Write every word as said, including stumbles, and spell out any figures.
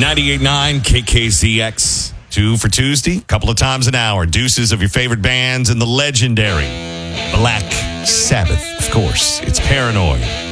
ninety-eight point nine K K Z X. Two for Tuesday, a couple of times an hour. Deuces of your favorite bands and the legendary Black Sabbath. Of course, it's Paranoid.